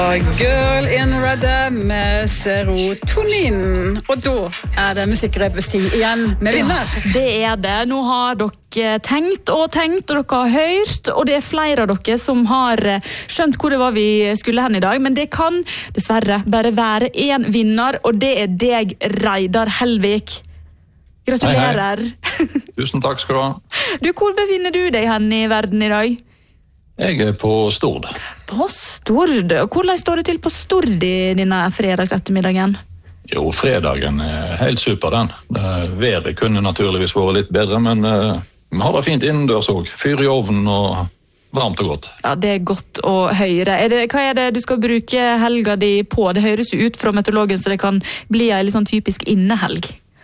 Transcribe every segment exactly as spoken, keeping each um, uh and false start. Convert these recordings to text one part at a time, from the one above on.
var Girl in Red med Serotonin. Og da er det musikkrebusi igjen med vinner. Ja, det er det. Nå har dere tenkt og tenkt, og dere har hørt, og det er flere av dere som har skjønt hvor det var vi skulle hen i dag, men det kan dessverre bare være en vinner, og det er deg, Reidar Helvik. Gratulerer. Hei, hei. Tusen takk skal du ha. Du, hvor befinner du deg hen i verden i dag? Jeg er på Stord. På Stord? Hvordan står det til på Stord i denne fredagsettermiddagen? Jo, fredagen er helt super den. Været kunne naturligvis vært litt bedre, men uh, vi har det fint innendørs også. Fyr i ovnen og varmt og godt. Ja, det er godt å høre. Er det, hva er det du skal bruke helga di på? Det høres jo ut fra meteorologen så det kan bli en litt sånn typisk innehelg.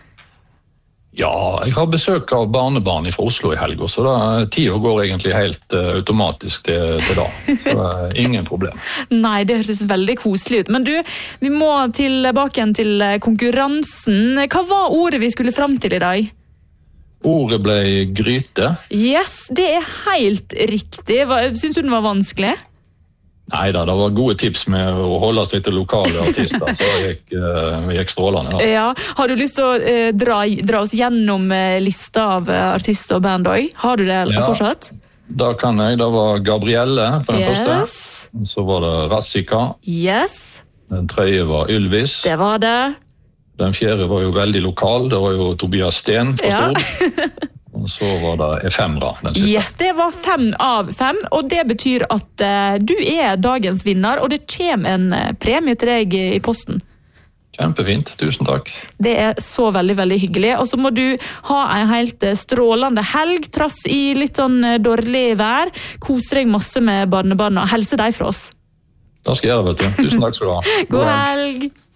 Ja, jeg har besøk av barnebarn fra Oslo i helg, så da, tiden går egentlig helt uh, automatisk til, til da. Så uh, ingen problem. Nei, det høres veldig koselig ut. Men du, vi må tilbake til konkurransen. Hva var ordet vi skulle fram til i dag? Ordet ble gryte. Yes, det er helt riktig. Syns du den var vanskelig? Neida, det var gode tips med å holde seg til lokale artister, så det gikk, uh, gikk strålende. Ja. Ja, har du lyst til å uh, dra, dra oss gjennom uh, lista av uh, artister og band også? Har du det ja, fortsatt? Da kan jeg. Det var Gabrielle på den yes. første. Så var det Rassika. Yes. Den tredje var Ylvis. Det var det. Den fjerde var jo veldig lokal. Det var jo Tobias Sten fra Stord. Ja. Og så var det Efemra, den siste. Yes, det var fem av fem, og det betyr at uh, du er dagens vinner, og det kommer en uh, premie til deg i posten. Kjempefint, tusen takk. Det er så veldig, veldig hyggelig. Og så må du ha en helt strålende helg, trass i litt sånn dårlig vær. Kose deg masse med barnebarna. Helse deg fra oss. Det skal jeg gjøre, vet du. Tusen takk skal du ha. God helg.